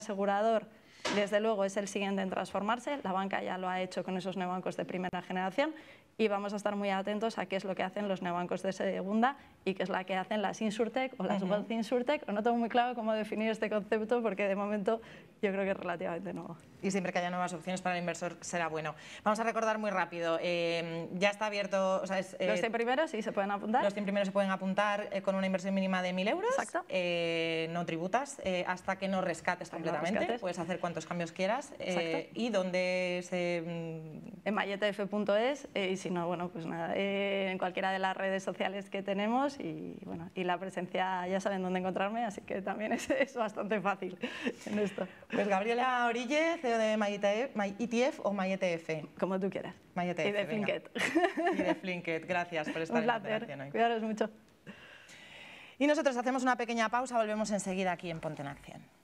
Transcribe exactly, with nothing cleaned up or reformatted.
asegurador, desde luego, es el siguiente en transformarse. La banca ya lo ha hecho con esos neobancos de primera generación y vamos a estar muy atentos a qué es lo que hacen los neobancos de segunda y qué es la que hacen las Insurtech o las uh-huh. Wealth Insurtech. No tengo muy claro cómo definir este concepto porque de momento yo creo que es relativamente nuevo. Y siempre que haya nuevas opciones para el inversor será bueno. Vamos a recordar muy rápido, eh, ya está abierto... O sea, es, eh, los cien primeros sí se pueden apuntar. Los cien primeros se pueden apuntar eh, con una inversión mínima de mil euros. Exacto. Eh, no tributas eh, hasta que no rescates hasta completamente. No rescates. Puedes hacer cuantos cambios quieras. Eh, ¿Y dónde se...? En mayetef punto es eh, y si no, bueno, pues nada, eh, en cualquiera de las redes sociales que tenemos y, bueno, y la presencia ya saben dónde encontrarme, así que también es, es bastante fácil en esto. Pues Gabriela Orille, C E O de MyETF o MyETF. Como tú quieras. MyETF, y de Flinket. Y de Flinket, gracias por estar Un placer, en hoy. Cuidaros mucho. Y nosotros hacemos una pequeña pausa, volvemos enseguida aquí en Ponte en Acción.